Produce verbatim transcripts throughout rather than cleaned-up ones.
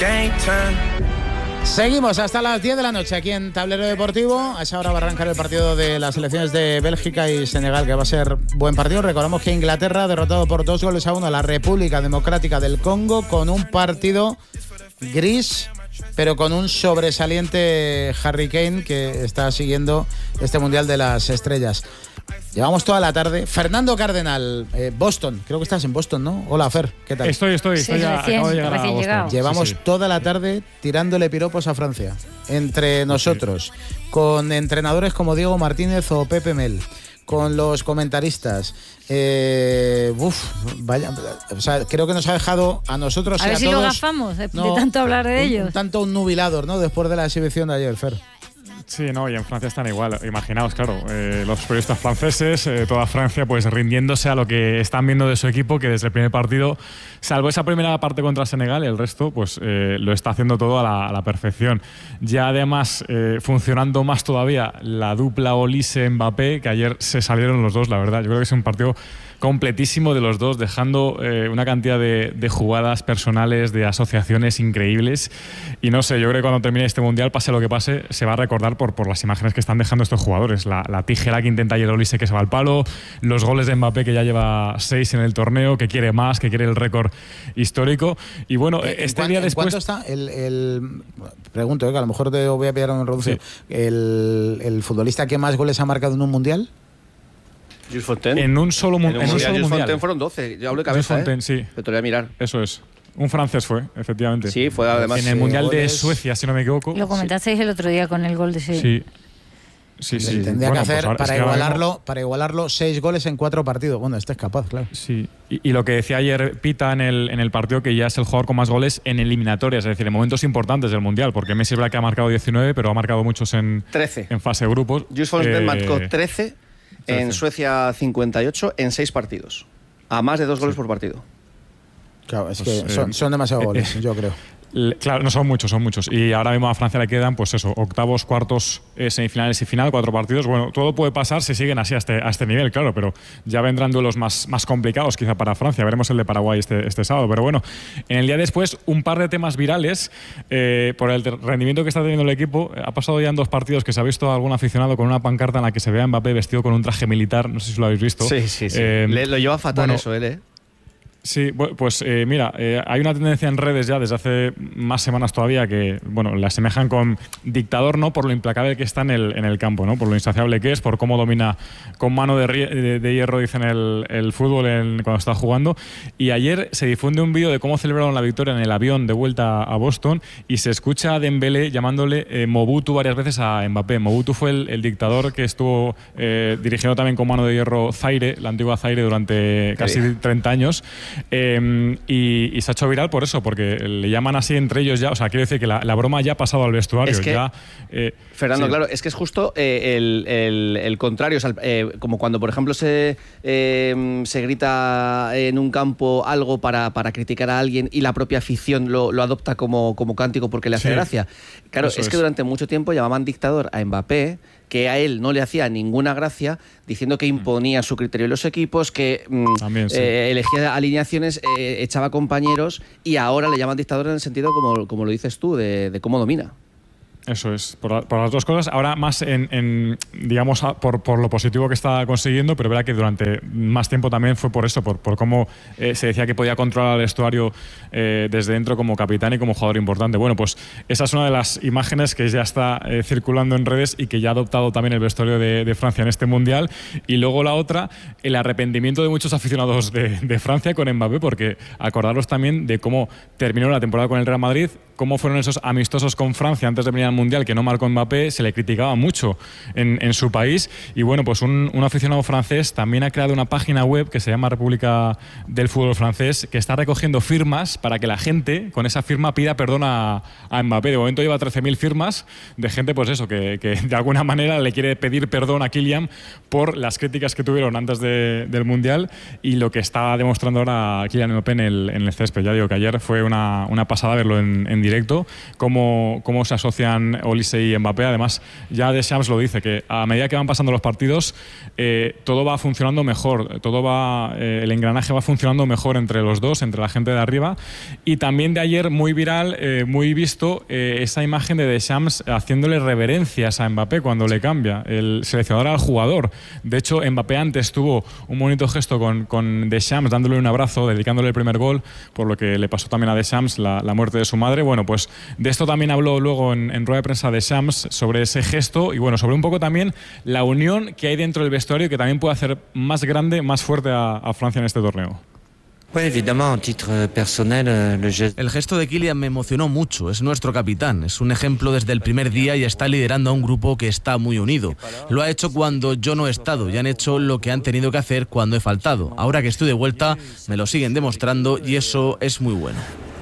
Seguimos hasta las diez de la noche aquí en Tablero Deportivo. A esa hora va a arrancar el partido de las selecciones de Bélgica y Senegal, que va a ser buen partido. Recordamos que Inglaterra ha derrotado por dos goles a uno a la República Democrática del Congo, con un partido gris, pero con un sobresaliente Harry Kane, que está siguiendo este Mundial de las Estrellas. Llevamos toda la tarde. Fernando Cardenal, eh, Boston. Creo que estás en Boston, ¿no? Hola, Fer, ¿qué tal? Estoy, estoy, estoy. Sí, ya, recién, acabo de llegar recién a Boston. llegado. Llevamos sí, sí. toda la tarde tirándole piropos a Francia. Entre nosotros, con entrenadores como Diego Martínez o Pepe Mel, con los comentaristas. Eh, uf, vaya, o sea, creo que nos ha dejado a nosotros A y ver a si todos, lo gafamos de, no, de tanto hablar de un, ellos. Un tanto un nubilador, ¿no? Después de la exhibición de ayer, Fer. Sí, no, y en Francia están igual. Imaginaos, claro, eh, los periodistas franceses, eh, toda Francia, pues rindiéndose a lo que están viendo de su equipo, que desde el primer partido, salvo esa primera parte contra Senegal, el resto, pues eh, lo está haciendo todo a la, a la perfección. Ya además, eh, funcionando más todavía la dupla Olise-Mbappé, que ayer se salieron los dos, la verdad. Yo creo que es un partido completísimo de los dos, dejando eh, una cantidad de, de jugadas personales, de asociaciones increíbles. Y no sé, yo creo que cuando termine este Mundial, pase lo que pase, se va a recordar por, por las imágenes que están dejando estos jugadores. La, la tijera que intenta ayer Olise, que se va al palo, los goles de Mbappé, que ya lleva seis en el torneo, que quiere más, que quiere el récord histórico. Y bueno, ¿En este cuán, día ¿en después... ¿Cuánto está el...? el pregunto, eh, que a lo mejor te voy a pillar un reducido. Sí. El, ¿El futbolista que más goles ha marcado en un Mundial? Jules Fontaine. En un solo, En un en un mundial, solo Jules mundial. Fontaine fueron doce. Yo hablo de Jules cabeza, Fontaine, ¿eh? sí. Pero te lo voy a mirar. Eso es. Un francés fue, efectivamente. Sí, fue además. En el sí, Mundial de goles. Suecia, si no me equivoco. Lo comentasteis el otro día con el gol de ese. Sí. Sí, sí. Tendría Bueno, que hacer pues ahora- para es que ahora igualarlo, mismo- para igualarlo seis goles en cuatro partidos. Bueno, este es capaz, claro. Sí, y, y lo que decía ayer Pita en el, en el partido, que ya es el jugador con más goles en eliminatorias, es decir, en momentos importantes del Mundial, porque Messi es verdad que ha marcado diecinueve, pero ha marcado muchos en, trece. en fase de grupos. Jules Fontaine Eh, marcó trece, en trece. Suecia cincuenta y ocho en seis partidos. A más de dos goles Sí. por partido. Claro, es Pues, que eh, son, son demasiados eh, goles, yo creo. Le- Claro, no son muchos, son muchos. Y ahora mismo a Francia le quedan, pues eso, octavos, cuartos, eh, semifinales y final, cuatro partidos. Bueno, todo puede pasar si siguen así a este, a este nivel, claro, pero ya vendrán duelos más, más complicados quizá para Francia. Veremos el de Paraguay este, este sábado. Pero bueno, en el día después, un par de temas virales eh, por el rendimiento que está teniendo el equipo. Ha pasado ya en dos partidos que se ha visto algún aficionado con una pancarta en la que se ve a Mbappé vestido con un traje militar. No sé si lo habéis visto. Sí, sí, sí. Eh, Le- lo lleva fatal bueno, eso, él, ¿eh? Sí, bu- pues eh, mira, eh, hay una tendencia en redes ya desde hace más semanas todavía que, bueno, la asemejan con dictador, ¿no? Por lo implacable que está en el, en el campo, ¿no? Por lo insaciable que es, por cómo domina con mano de, rie- de, de hierro, dicen, el, el fútbol en- cuando está jugando. Y ayer se difunde un vídeo de cómo celebraron la victoria en el avión de vuelta a Boston y se escucha a Dembélé llamándole eh, Mobutu varias veces a Mbappé. Mobutu fue el, el dictador que estuvo eh, dirigiendo también con mano de hierro Zaire, la antigua Zaire, durante casi treinta años. Eh, y, y se ha hecho viral por eso, porque le llaman así entre ellos ya. O sea, quiero decir que la, la broma ya ha pasado al vestuario. Es que, ya, eh, Fernando, sí. claro, es que es justo eh, el, el- el contrario. O sea, eh, como cuando, por ejemplo, se, eh, se grita en un campo algo para, para criticar a alguien y la propia afición lo, lo adopta como, como cántico porque le hace Sí. gracia. Claro, Eso es que es. durante mucho tiempo llamaban dictador a Mbappé, que a él no le hacía ninguna gracia, diciendo que imponía su criterio en los equipos, que mm, También, sí. eh, elegía alineaciones, eh, echaba compañeros, y ahora le llaman dictador en el sentido, como, como lo dices tú, de, de cómo domina. Eso es, por, la- por las dos cosas. Ahora más en, en, digamos, a- por, por lo positivo que está consiguiendo, pero verá que durante más tiempo también fue por eso, por, por cómo eh, se decía que podía controlar el vestuario eh, desde dentro como capitán y como jugador importante. Bueno, pues esa es una de las imágenes que ya está eh, circulando en redes y que ya ha adoptado también el vestuario de, de Francia en este Mundial. Y luego la otra, el arrepentimiento de muchos aficionados de, de Francia con Mbappé, porque acordaros también de cómo terminó la temporada con el Real Madrid, cómo fueron esos amistosos con Francia antes de venir al Mundial, que no marcó Mbappé, se le criticaba mucho en, en su país. Y bueno, pues un, un aficionado francés también ha creado una página web que se llama República del Fútbol Francés, que está recogiendo firmas para que la gente con esa firma pida perdón a, a Mbappé. De momento lleva trece mil firmas de gente, pues eso, que, que de alguna manera le quiere pedir perdón a Kylian por las críticas que tuvieron antes de, del Mundial y lo que está demostrando ahora Kylian Mbappé en el, en el césped. Ya digo que ayer fue una, una pasada verlo en, en directo, cómo, cómo se asocian están Olise y Mbappé. Además, ya Deschamps lo dice, que a medida que van pasando los partidos, eh, todo va funcionando mejor, todo va, eh, el engranaje va funcionando mejor entre los dos, entre la gente de arriba. Y también de ayer, muy viral, eh, muy visto, eh, esa imagen de Deschamps haciéndole reverencias a Mbappé cuando le cambia el seleccionador al jugador. De hecho, Mbappé antes tuvo un bonito gesto con, con Deschamps, dándole un abrazo, dedicándole el primer gol, por lo que le pasó también a Deschamps la, la muerte de su madre. Bueno, pues de esto también habló luego en, en rueda de prensa Deschamps, sobre ese gesto y bueno, sobre un poco también la unión que hay dentro del vestuario, que también puede hacer más grande, más fuerte a, a Francia en este torneo. El gesto de Kylian me emocionó mucho, es nuestro capitán, es un ejemplo desde el primer día y está liderando a un grupo que está muy unido. Lo ha hecho cuando yo no he estado y han hecho lo que han tenido que hacer cuando he faltado. Ahora que estoy de vuelta, me lo siguen demostrando y eso es muy bueno.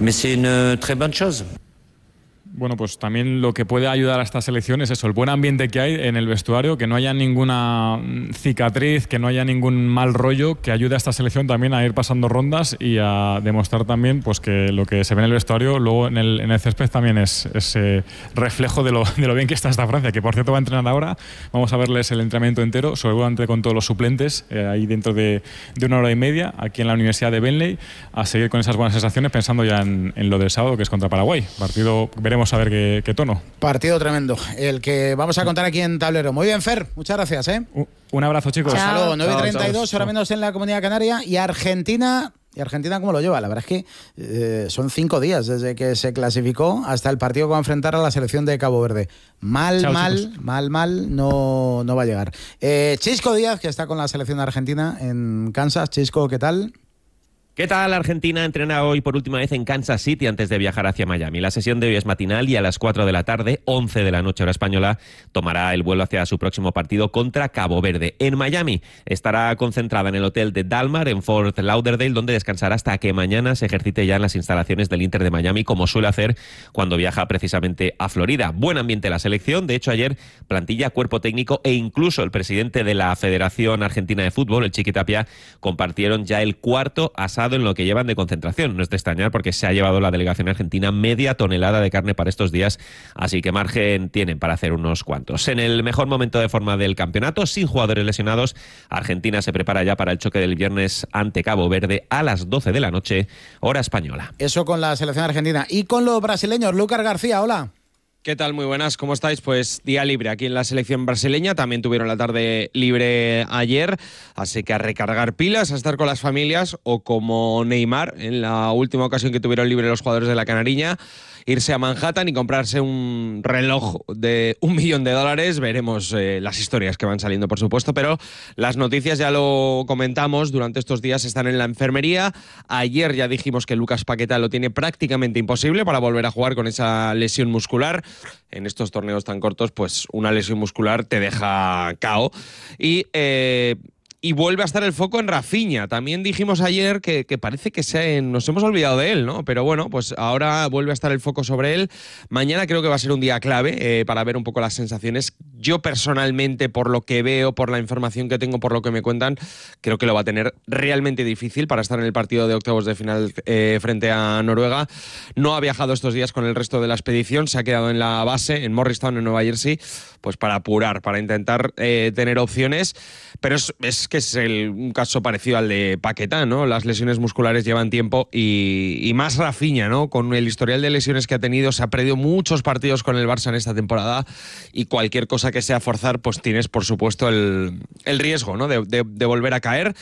Bueno, pues también lo que puede ayudar a esta selección es eso, el buen ambiente que hay en el vestuario, que no haya ninguna cicatriz, que no haya ningún mal rollo, que ayude a esta selección también a ir pasando rondas y a demostrar también pues que lo que se ve en el vestuario luego en el, en el césped también es ese reflejo de lo, de lo bien que está esta Francia, que por cierto va a entrenar ahora. Vamos a verles el entrenamiento entero, seguramente con todos los suplentes, eh, ahí dentro de, de una hora y media, aquí en la Universidad de Burnley, a seguir con esas buenas sensaciones, pensando ya en, en lo del sábado, que es contra Paraguay. Partido, veremos a ver qué, qué tono. Partido tremendo, el que vamos a contar aquí en Tablero. Muy bien, Fer, muchas gracias, ¿eh? Un, un abrazo, chicos. Hasta luego, nueve y treinta y dos, chao, ahora menos en la Comunidad Canaria. Y Argentina, ¿y Argentina cómo lo lleva? La verdad es que eh, son cinco días desde que se clasificó hasta el partido que va a enfrentar a la selección de Cabo Verde. Mal, chao, mal, chicos. mal, mal, no, no va a llegar. Eh, Chisco Díaz, que está con la selección de Argentina en Kansas. Chisco, ¿qué tal? ¿Qué tal? Argentina entrena hoy por última vez en Kansas City antes de viajar hacia Miami. La sesión de hoy es matinal y a las cuatro de la tarde, once de la noche hora española, tomará el vuelo hacia su próximo partido contra Cabo Verde. En Miami estará concentrada en el hotel de Dalmar en Fort Lauderdale, donde descansará hasta que mañana se ejercite ya en las instalaciones del Inter de Miami, como suele hacer cuando viaja precisamente a Florida. Buen ambiente la selección. De hecho, ayer plantilla, cuerpo técnico e incluso el presidente de la Federación Argentina de Fútbol, el Chiqui Tapia, compartieron ya el cuarto asado en lo que llevan de concentración. No es de extrañar porque se ha llevado la delegación argentina media tonelada de carne para estos días, así que margen tienen para hacer unos cuantos. En el mejor momento de forma del campeonato, sin jugadores lesionados, Argentina se prepara ya para el choque del viernes ante Cabo Verde a las doce de la noche, hora española. Eso con la selección argentina. Y con los brasileños, Lucas García, hola. ¿Qué tal? Muy buenas, ¿cómo estáis? Pues día libre aquí en la selección brasileña, también tuvieron la tarde libre ayer, así que a recargar pilas, a estar con las familias o como Neymar, en la última ocasión que tuvieron libre los jugadores de la Canariña, irse a Manhattan y comprarse un reloj de un millón de dólares. Veremos eh, las historias que van saliendo, por supuesto, pero las noticias ya lo comentamos, durante estos días están en la enfermería. Ayer ya dijimos que Lucas Paquetá lo tiene prácticamente imposible para volver a jugar con esa lesión muscular. En estos torneos tan cortos, pues una lesión muscular te deja K O. Y... Eh, Y vuelve a estar el foco en Rafinha. También dijimos ayer que, que parece que se, nos hemos olvidado de él, ¿no? Pero bueno, pues ahora vuelve a estar el foco sobre él. Mañana creo que va a ser un día clave eh, para ver un poco las sensaciones. Yo personalmente, por lo que veo, por la información que tengo, por lo que me cuentan, creo que lo va a tener realmente difícil para estar en el partido de octavos de final eh, frente a Noruega. No ha viajado estos días con el resto de la expedición, se ha quedado en la base, en Morristown, en Nueva Jersey, pues para apurar, para intentar eh, tener opciones. Pero es, es que es el, un caso parecido al de Paquetá, ¿no? Las lesiones musculares llevan tiempo y, y más Rafinha, ¿no? Con el historial de lesiones que ha tenido, se ha perdido muchos partidos con el Barça en esta temporada y cualquier cosa que sea forzar, pues tienes, por supuesto, el, el riesgo, ¿no? De, de, de volver a caer.